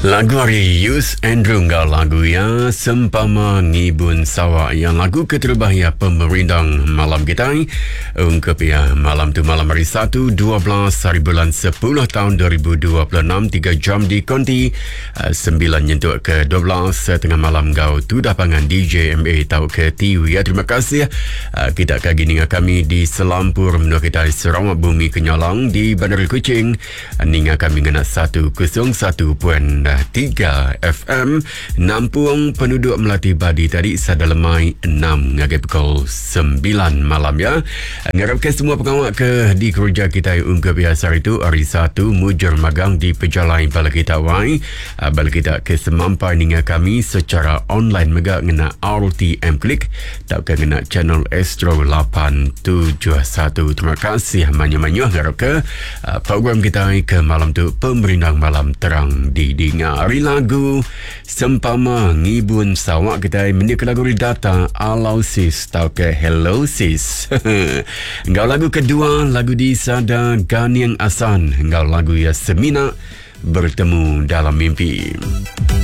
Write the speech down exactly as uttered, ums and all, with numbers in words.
Lagu hari Yus Andrew Ngau lagu ya Sempama Ngibun Sawak yang lagu keterbahaya pemerintang malam kita ungkap ya malam tu malam hari satu dua belas hari bulan sepuluh tahun dua ribu dua puluh enam tiga jam di konti sembilan nyentuh ke dua belas tengah malam gau tu dapangan D J M A tau ke T V ya. Terima kasih kita kagi ninga kami di Selampur menurut kita Sarawak Bumi Kenyalang di Bandar Kuching ninga kami ngena satu kosong satu puan tiga F M nampung penduduk Melati Badi tadi sadalemai enam ngagai pukul sembilan malam ya. Ngarapkan semua pengawal ke di kerja kita ungkap biasa itu hari satu mujur magang di pejalan bala kita wai bala kita ke semampai ninga kami secara online mega ngena R T M Klik tak ke ngena channel Astro lapan tujuh satu. Terima kasih manyu-manyu ngarap ke program kita ke malam tu pemerintah malam terang di di hari lagu Sempama Ngibun Sawak kita menik lagu data Alau Sis tau ke Hello Sis. Engkau lagu kedua lagu di Sada Ganiang Asan. Engkau lagu ya Semina Bertemu Dalam Mimpi.